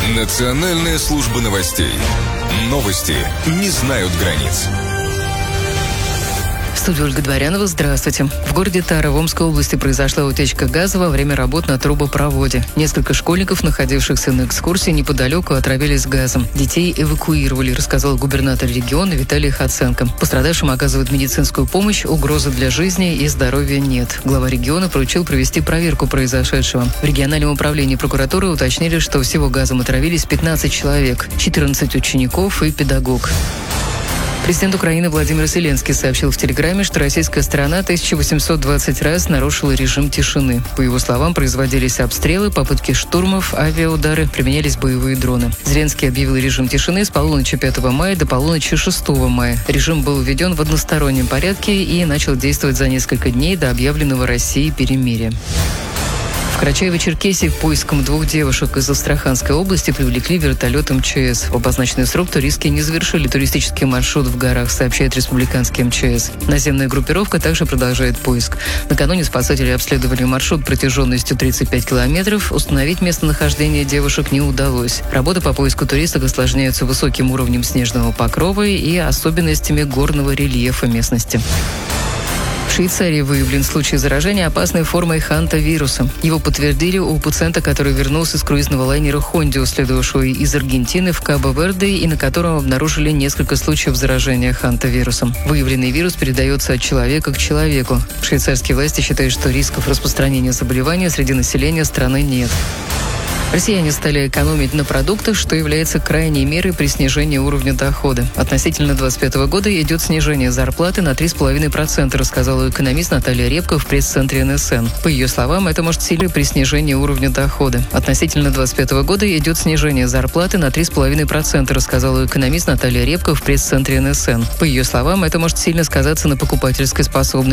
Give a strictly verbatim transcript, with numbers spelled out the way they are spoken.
Национальная служба новостей. Новости не знают границ. В студии Ольга Дворянова. Здравствуйте. В городе Тара в Омской области произошла утечка газа во время работ на трубопроводе. Несколько школьников, находившихся на экскурсии неподалеку, отравились газом. Детей эвакуировали, рассказал губернатор региона Виталий Хаценко. Пострадавшим оказывают медицинскую помощь, угрозы для жизни и здоровья нет. Глава региона поручил провести проверку произошедшего. В региональном управлении прокуратуры уточнили, что всего газом отравились пятнадцать человек, четырнадцать учеников и педагог. Президент Украины Владимир Зеленский сообщил в Телеграме, что российская сторона тысяча восемьсот двадцать раз нарушила режим тишины. По его словам, производились обстрелы, попытки штурмов, авиаудары, применялись боевые дроны. Зеленский объявил режим тишины с полуночи пятого мая до полуночи шестого мая. Режим был введен в одностороннем порядке и начал действовать за несколько дней до объявленного Россией перемирия. В Карачаево-Черкесии к поискам двух девушек из Астраханской области привлекли вертолет эм че эс. В обозначенный срок туристки не завершили туристический маршрут в горах, сообщает республиканский эм че эс. Наземная группировка также продолжает поиск. Накануне спасатели обследовали маршрут протяженностью тридцать пять километров. Установить местонахождение девушек не удалось. Работы по поиску туристок осложняются высоким уровнем снежного покрова и особенностями горного рельефа местности. В Швейцарии выявлен случай заражения опасной формой хантавируса. Его подтвердили у пациента, который вернулся с круизного лайнера «Хондио», следовавшего из Аргентины в Кабо-Верде, и на котором обнаружили несколько случаев заражения хантавирусом. Выявленный вирус передается от человека к человеку. Швейцарские власти считают, что рисков распространения заболевания среди населения страны нет. Россияне стали экономить на продуктах, что является крайней мерой при снижении уровня дохода. Относительно двадцать пятого года идет снижение зарплаты на три с половиной процента, рассказала экономист Наталья Репко в пресс-центре эн эс эн. По ее словам, это может сильно при снижении уровня дохода. Относительно двадцать пятого года идет снижение зарплаты на три с половиной процента, рассказала экономист Наталья Репко в пресс-центре эн эс эн. По ее словам, это может сильно сказаться на покупательской способности.